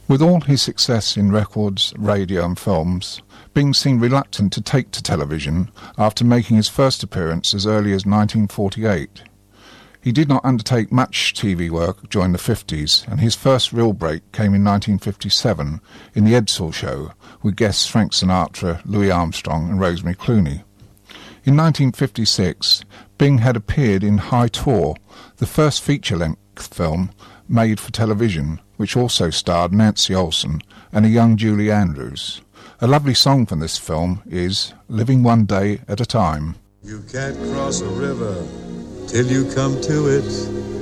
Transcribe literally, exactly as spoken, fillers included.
With all his success in records, radio and films, Bing seemed reluctant to take to television after making his first appearance as early as nineteen forty-eight. He did not undertake much T V work during the fifties, and his first real break came in nineteen fifty-seven in The Edsall Show, with guests Frank Sinatra, Louis Armstrong and Rosemary Clooney. In nineteen fifty-six, Bing had appeared in High Tour, the first feature-length film made for television, which also starred Nancy Olson and a young Julie Andrews. A lovely song from this film is Living One Day at a Time. You can't cross a river till you come to it.